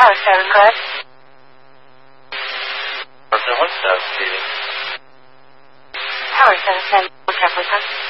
Tower 7, correct? What's that, Stevie? Tower 7, 10, what's up with us?